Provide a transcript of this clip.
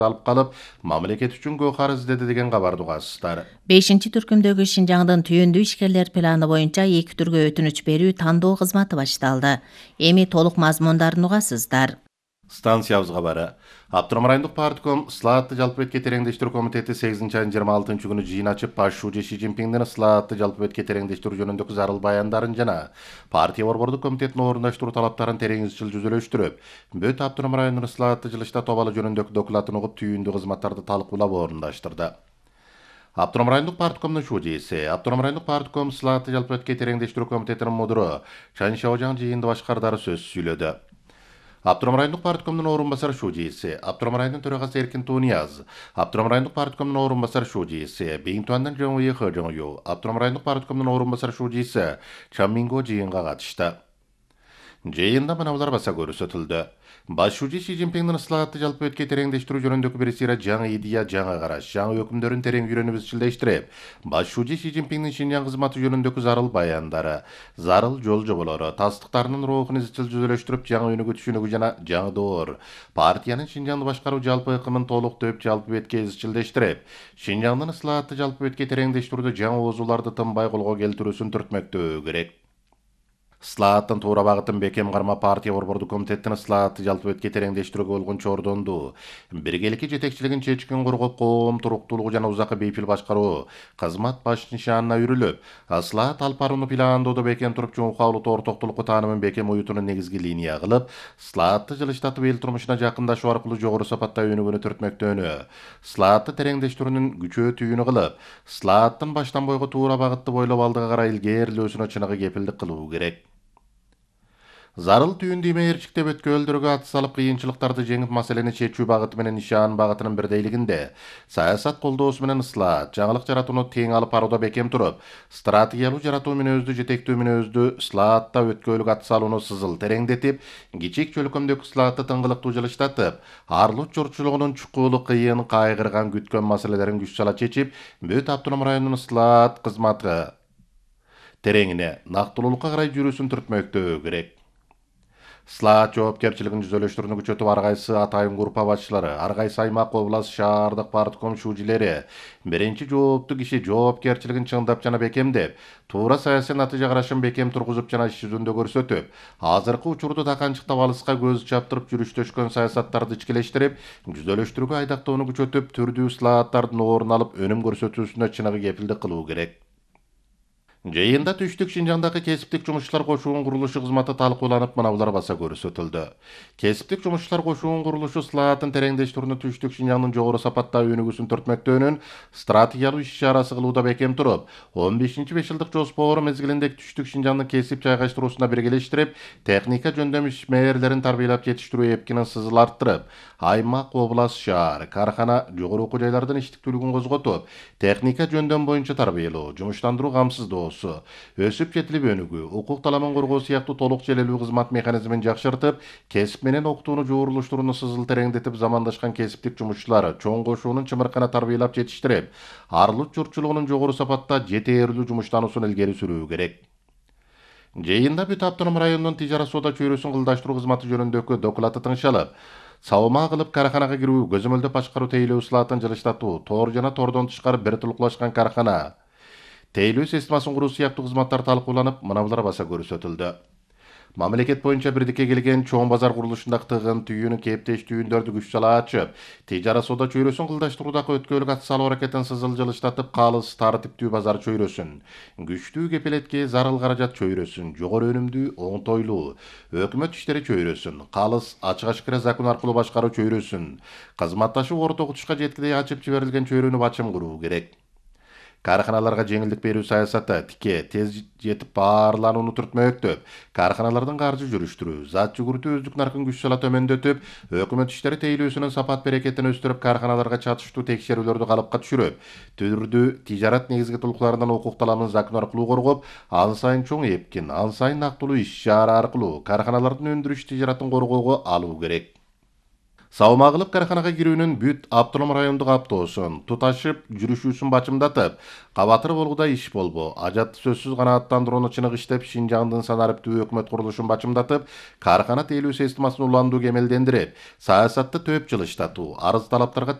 алып калып, мамлекет үчүн көкар издеди деген кабарды угасыздар. 5-түркүмдөгү Шинжаңдын түйүндүү ишкерлер планы боюнча 2 түргө өтүнүч берүү тандоо кызматы башталды. Эми толук мазмундарын угасыздар. Станциябызга бары. Абдурахман райондук партком Ислаатты жалпы бетке тереңдештирүү комитети 8 айдын 26 күнү жыйын ачып, Пашшуучу Си Цзиньпиңдин Ислаатты жалпы бетке тереңдештирүү жөнүндөгү зарыл баяндарын жана партия борбордук комитетинин орундаштыруу талаптарын терең изчил жүзөлөштүрүп, бөт Абдурахман районунун Ислаатты жылышта тобалы жөнүндөгү докладын угуп, түйүндүү кызматтарды талкуулап орундаштырды. Абдурахман райондук парткомдун шужиси, Абдурахман райондук партком Ислаатты жалпы бетке тереңдештирүү комитетинин мудуру Чан Шаожаң жыйынды башкардары сөз сүйлөдү. Абдурахман райондук парткомдун орунбасар шужиси, Абдурахман районунун төрагасы Эркин Тунияз, Абдурахман райондук парткомдун орунбасар шужиси, Бейинтуандан Жоңуи Хожоңю, Абдурахман райондук парткомдун орунбасар шужиси Чан Минго жыйынга катышты. Жыйында мыналар баса көрсөтүлдү. Баш шужи Си Цзиньпиңдин Ислаатты жалпы бетке тереңдештирүү жөнүндөгү бирсира жаңы идея, жаңы караш, жаңы өкүмдөрүн терең үйрөнүп изчилдештирип, баш шужи Си Цзиньпиңдин Шинжаң кызматы жөнүндөгү зарыл баяндары, зарыл жол жоболору, тастыктарынын рухун изчил жүзөлөштүрүп, жаңы өнүгүү түшүнүгү жана жаңы доор, партиянын Шинжаңды башкаруу жалпы ыкымын толуктоп, жалпы бетке изчилдештирип, Шинжаңдын Ислаатты жалпы бетке тереңдештирүүдө жаңы оозуларды тынбай колго келтирүүсүн түртмөктөө керек. Ислааттын туура багытын бекем карма партия борбордук комитеттин Ислаатты жалпы бетке тереңдештирүүгө болгон чордонду, биргеликки жетекчилигин чечкин коргоп, коом туруктуулугу жана узакы бейпил башкаруу кызмат баш нишанына үрүлүп, Ислаат алып барууну пландоодо бекем туруп, чоңкалуу ортоктулукку таанымын бекем уютууну негизги линия кылып, Ислаатты жылыштатып эл турмушуна жакындашуу аркылуу жогору сапатта өнүгүүнү түртмөктөнү, Ислаатты тереңдештирүүнүн күчөөтүүнү кылып, Ислааттын баштан бойго туура багытты бойлоп алдыга карай илгээрлөөсүнө чыныгы кепилдик кылуу керек. Зарыл түйүндүү мээрчиктеп өткөлдөргө ат салып, кыйынчылыктарды жеңип, маселени чечүү багыты менен нишан багытынын бирдейлигинде саясат колдоосу менен Ислаат жаңылык жаратууну тең алып барууда бекем туруп, стратегиялуу жаратуу мүнөздүү, жетектөө мүнөздүү Ислаатта өткөлүк ат салууну сызыл тереңдетип, кичик чөлкөмдөгү Ислаатты тыңгылыктуу жылыштатып, Арлут журтчулугунун чукулу, кыйын, кайгырган, күткөн маселелерин күч сала чечип, бөт Абдурахман районунун Ислаат кызматы тереңине, нактылуулукка карай жүрүүсүн түртмөктөө керек. Ислаат жоопкерчилигин жүзөлөштүрүүнү күчөтүп, ар кайсы атайын группа башчылары, ар кайсы аймак, област, шаардык партком шүүжилери, биринчи жооптуу киши жоопкерчилигин чыңдап жана бекемдеп, туура саясий натыйжа карашын бекем тургузуп жана иш жүзүндө көрсөтүп, азыркы учурда таканчыктап алыска көз чаптырып жүрүштөшкөн саясаттарды ичкилештирип, жүзөлөштүрүүгө айдактоону күчөтүп, түрдүү ислааттардын орун алып, өнүм көрсөтүүсүнө чыныгы кепилдик кылуу керек. Жыйында түштүк Шинжаңдагы кесиптик жумушчулар кошуунун курулушу кызматы талкууланып, мыналар баса көрсөтүлдү. Кесиптик жумушчулар кошуунун курулушу Ислааттын тереңдештирүүнү түштүк Шинжаңдын жогору сапаттагы өнүгүүсүн түртмөктөөнүн стратегиялуу иш-чарасы кылууда бекем туруп, 15-5 жылдык жоспору мезгилинде түштүк Шинжаңдын кесип жайгаштыруусуна биргелештирип, техника жөндөм ишмээрлерин тарбиялап жетиштирүү эпкинин сызыл арттырып, аймак, област, шаар, кархана, жогору окуу жайлардын иштиктүүлүгүн козготуп, техника жөндөм боюнча тарбиялоо, жумуштандыруу камсыздоо, өсүп жетилип өнүгүү, укук таламын коргоо сыяктуу толук желелүү кызмат механизмин жакшыртып, кесип менен окутууну жуурулуштурууну сызыл тереңдетип, замандашкан кесиптик жумушчулар чоң кошуунун чымыркана тарбиялап жетиштирип, Арлут журтчулугунун жогору сапатта жетээрлүү жумуштануусун илгери сүрүү керек. Жыйында бүт Абдурахман районунун тижара соода чөйрөсүн кылдаштыруу кызматы жөнүндөгү доклаты тыңшалып, сабыма кылып караханага кирүү, көзөмөлдөп башкаруу, тейлөө Ислаатын жылыштатуу, тоор жана тордон тышкары бир тулуклашкан карахана, тейлөө системасын куруу сыяктуу кызматтар талкууланып, мыналар баса көрсөтүлдү. Мамлекет боюнча бирдикке келген чоң базар курулушундагы тыгын түйүүнү, кептеш түйүндөрдү күч сала ачып, тижара соода чөйрөсүн кылдаштыруудагы өткөлүк ат салуу аракетин сызыл жылыштатып, калыс, тартиптүү базар чөйрөсүн, күчтүү кепилетке зарыл каражат чөйрөсүн, жогору өнүмдүү, оңтойлуу өкмөт иштери чөйрөсүн, калыс, ачык ашкыра закон аркылуу башкаруу чөйрөсүн, кызматташуу орто окутушка жеткидей ачып жиберилген чөйрөнү бачым куруу керек. Карханаларга жеңилдик берүү саясаты тике тез жетип баарланууну түртмөктөп, карханалардын каржы жүрүштүрүү, зат жүгүртүү өздүк наркын күч сала төмөндөтүп, өкмөт иштери тейлөөсүнүн сапат берекетин өстүрүп, карханаларга чатыштуу текшерүүлөрдү калыпка түшүрүп, түрдүү тижарат негизги тулуктарынан укук таламын закон аркылуу коргоп, ан сайын чоң эпкин, ан сайын нактылуу иш чара аркылуу карханалардын өндүрүш тижаратын коргоого алуу керек. Саумаа кылып караханага кирүүнүн бүт Аптоном райондук автобусун туташып жүрүшүүсүн бачымдатып, кабатыр болгуда иш болбу. Ажатты сөзсүз канааттандырууну чыныгы иштеп, Шинжаңдын санариптүү өкмөт курулушун бачымдатып, кархана тейлөө системасын уландуу кемелдендирип, саясатты төп жылыштатуу, арыз талаптарга